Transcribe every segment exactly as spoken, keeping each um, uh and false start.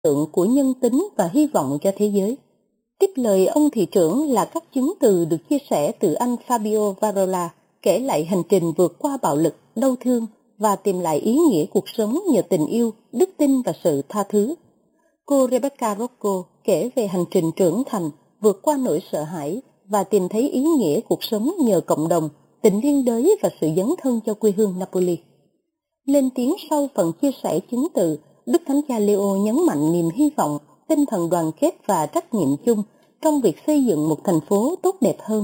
tượng của nhân tính và hy vọng cho thế giới. Tiếp lời ông thị trưởng là các chứng từ được chia sẻ từ anh Fabio Varola, kể lại hành trình vượt qua bạo lực, đau thương và tìm lại ý nghĩa cuộc sống nhờ tình yêu, đức tin và sự tha thứ. Cô Rebecca Rocco kể về hành trình trưởng thành, vượt qua nỗi sợ hãi và tìm thấy ý nghĩa cuộc sống nhờ cộng đồng, tình liên đới và sự dấn thân cho quê hương Napoli. Lên tiếng sau phần chia sẻ chứng từ, Đức Thánh Cha Leo nhấn mạnh niềm hy vọng, tinh thần đoàn kết và trách nhiệm chung trong việc xây dựng một thành phố tốt đẹp hơn.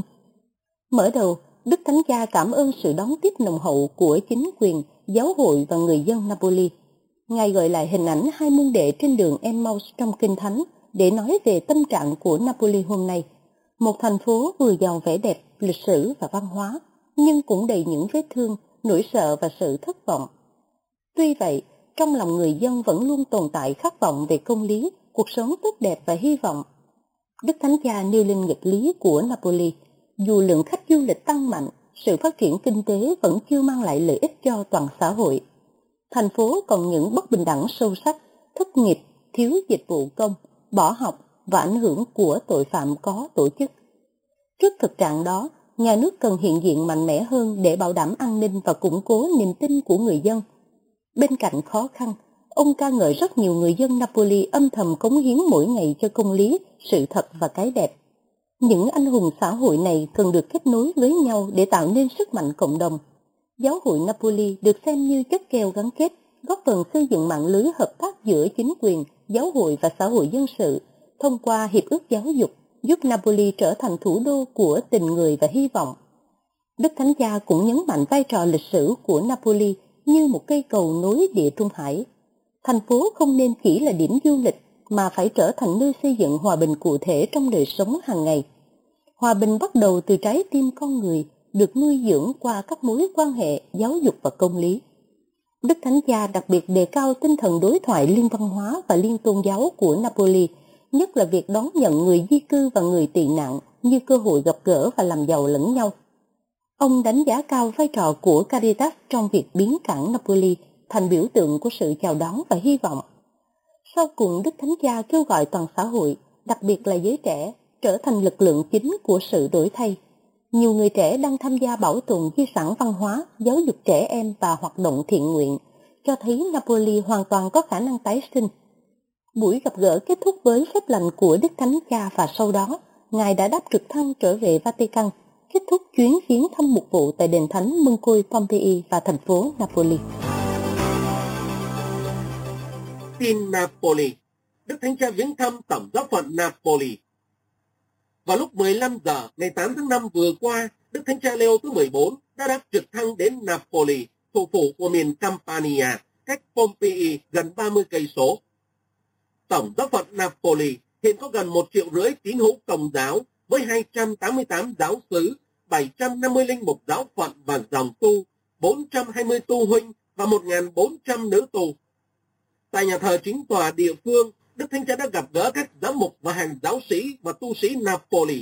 Mở đầu, Đức Thánh Cha cảm ơn sự đón tiếp nồng hậu của chính quyền, giáo hội và người dân Napoli. Ngài gợi lại hình ảnh hai môn đệ trên đường Emmaus trong Kinh Thánh để nói về tâm trạng của Napoli hôm nay. Một thành phố vừa giàu vẻ đẹp, lịch sử và văn hóa, nhưng cũng đầy những vết thương, nỗi sợ và sự thất vọng. Tuy vậy, trong lòng người dân vẫn luôn tồn tại khát vọng về công lý, cuộc sống tốt đẹp và hy vọng. Đức Thánh Cha nêu lên nghịch lý của Napoli. Dù lượng khách du lịch tăng mạnh, sự phát triển kinh tế vẫn chưa mang lại lợi ích cho toàn xã hội. Thành phố còn những bất bình đẳng sâu sắc, thất nghiệp, thiếu dịch vụ công, bỏ học và ảnh hưởng của tội phạm có tổ chức. Trước thực trạng đó, nhà nước cần hiện diện mạnh mẽ hơn để bảo đảm an ninh và củng cố niềm tin của người dân. Bên cạnh khó khăn, ông ca ngợi rất nhiều người dân Napoli âm thầm cống hiến mỗi ngày cho công lý, sự thật và cái đẹp. Những anh hùng xã hội này cần được kết nối với nhau để tạo nên sức mạnh cộng đồng. Giáo hội Napoli được xem như chất keo gắn kết, góp phần xây dựng mạng lưới hợp tác giữa chính quyền, giáo hội và xã hội dân sự, thông qua hiệp ước giáo dục, giúp Napoli trở thành thủ đô của tình người và hy vọng. Đức Thánh Cha cũng nhấn mạnh vai trò lịch sử của Napoli như một cây cầu nối Địa Trung Hải. Thành phố không nên chỉ là điểm du lịch, mà phải trở thành nơi xây dựng hòa bình cụ thể trong đời sống hàng ngày. Hòa bình bắt đầu từ trái tim con người, được nuôi dưỡng qua các mối quan hệ, giáo dục và công lý. Đức Thánh Cha đặc biệt đề cao tinh thần đối thoại liên văn hóa và liên tôn giáo của Napoli, nhất là việc đón nhận người di cư và người tị nạn như cơ hội gặp gỡ và làm giàu lẫn nhau. Ông đánh giá cao vai trò của Caritas trong việc biến cảng Napoli thành biểu tượng của sự chào đón và hy vọng. Sau cùng, Đức Thánh Cha kêu gọi toàn xã hội, đặc biệt là giới trẻ, trở thành lực lượng chính của sự đổi thay. Nhiều người trẻ đang tham gia bảo tồn di sản văn hóa, giáo dục trẻ em và hoạt động thiện nguyện, cho thấy Napoli hoàn toàn có khả năng tái sinh. Buổi gặp gỡ kết thúc với phép lành của Đức Thánh Cha và sau đó, Ngài đã đáp trực thăng trở về Vatican, kết thúc chuyến viếng thăm mục vụ tại đền thánh Mân Côi Pompei và thành phố Napoli. Tin Napoli. Đức Thánh Cha viếng thăm tổng giáo phận Napoli. Vào lúc mười lăm giờ ngày tám tháng năm vừa qua, Đức Thánh Cha Leo thứ mười bốn đã đáp trực thăng đến Napoli, thủ phủ của miền Campania, cách Pompei gần ba mươi cây số. Tổng giáo phận Napoli hiện có gần một triệu rưỡi tín hữu Công giáo với hai trăm tám mươi tám giáo xứ, bảy trăm năm mươi linh mục giáo phận và dòng tu, bốn trăm hai mươi tu huynh và một nghìn bốn trăm nữ tu. Tại nhà thờ chính tòa địa phương, Đức Thánh Cha đã gặp gỡ các giám mục và hàng giáo sĩ và tu sĩ Napoli.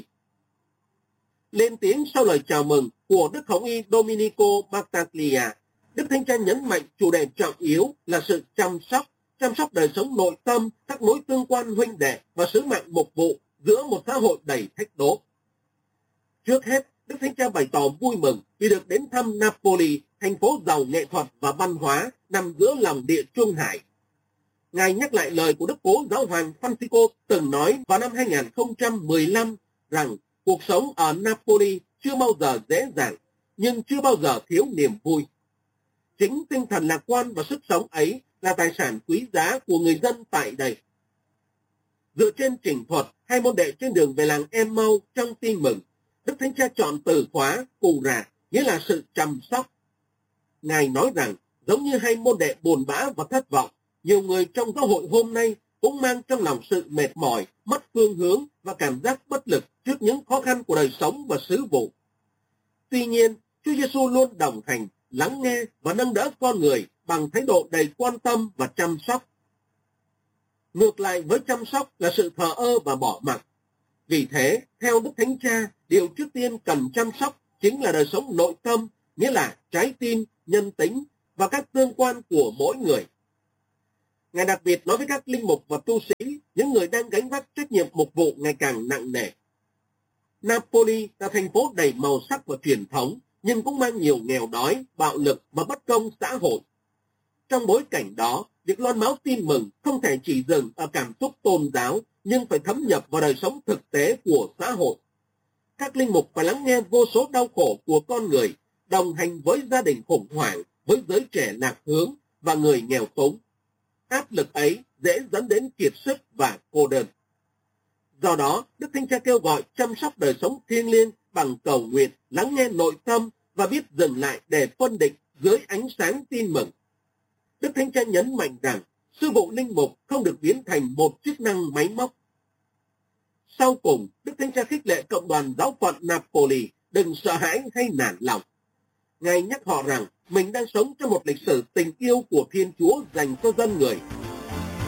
Lên tiếng sau lời chào mừng của Đức Hồng y Domenico Battaglia, Đức Thánh Cha nhấn mạnh chủ đề trọng yếu là sự chăm sóc, chăm sóc đời sống nội tâm, các mối tương quan huynh đệ và sứ mệnh mục vụ giữa một xã hội đầy thách đố. Trước hết, Đức Thánh Cha bày tỏ vui mừng vì được đến thăm Napoli, thành phố giàu nghệ thuật và văn hóa nằm giữa lòng địa Trung Hải. Ngài nhắc lại lời của Đức Cố Giáo hoàng Francisco từng nói vào năm hai nghìn không trăm mười lăm rằng cuộc sống ở Napoli chưa bao giờ dễ dàng, nhưng chưa bao giờ thiếu niềm vui. Chính tinh thần lạc quan và sức sống ấy là tài sản quý giá của người dân tại đây. Dựa trên trình thuật, hai môn đệ trên đường về làng Emmaus trong tin mừng, Đức Thánh Cha chọn từ khóa cura, nghĩa là sự chăm sóc. Ngài nói rằng, giống như hai môn đệ buồn bã và thất vọng, nhiều người trong giáo hội hôm nay cũng mang trong lòng sự mệt mỏi, mất phương hướng và cảm giác bất lực trước những khó khăn của đời sống và sứ vụ. Tuy nhiên, Chúa Giêsu luôn đồng hành, lắng nghe và nâng đỡ con người bằng thái độ đầy quan tâm và chăm sóc. Ngược lại với chăm sóc là sự thờ ơ và bỏ mặc. Vì thế, theo Đức Thánh Cha, điều trước tiên cần chăm sóc chính là đời sống nội tâm, nghĩa là trái tim, nhân tính và các tương quan của mỗi người. Ngài đặc biệt nói với các linh mục và tu sĩ, những người đang gánh vác trách nhiệm mục vụ ngày càng nặng nề. Napoli là thành phố đầy màu sắc và truyền thống, nhưng cũng mang nhiều nghèo đói, bạo lực và bất công xã hội. Trong bối cảnh đó, việc loan báo tin mừng không thể chỉ dừng ở cảm xúc tôn giáo, nhưng phải thấm nhập vào đời sống thực tế của xã hội. Các linh mục phải lắng nghe vô số đau khổ của con người, đồng hành với gia đình khủng hoảng, với giới trẻ lạc hướng và người nghèo túng. Áp lực ấy dễ dẫn đến kiệt sức và cô đơn. Do đó, Đức Thánh Cha kêu gọi chăm sóc đời sống thiêng liêng bằng cầu nguyện, lắng nghe nội tâm và biết dừng lại để phân định dưới ánh sáng tin mừng. Đức Thánh Cha nhấn mạnh rằng sư vụ linh mục không được biến thành một chức năng máy móc. Sau cùng, Đức Thánh Cha khích lệ cộng đoàn giáo phận Napoli đừng sợ hãi hay nản lòng. Ngài nhắc họ rằng mình đang sống trong một lịch sử tình yêu của Thiên Chúa dành cho dân người,